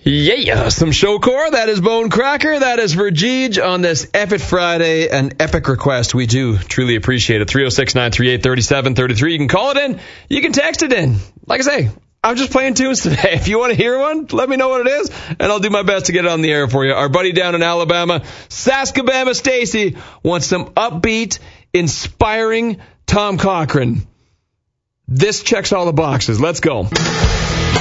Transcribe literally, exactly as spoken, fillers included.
Yeah, some showcore. That is Bone Cracker. That is Verjeej on this Epic Friday, an epic request. We do truly appreciate it. three oh six, nine three eight, three seven three three. You can call it in. You can text it in. Like I say, I'm just playing tunes today. If you want to hear one, let me know what it is, and I'll do my best to get it on the air for you. Our buddy down in Alabama, Saskabama Stacy, wants some upbeat, inspiring Tom Cochrane. This checks all the boxes. Let's go.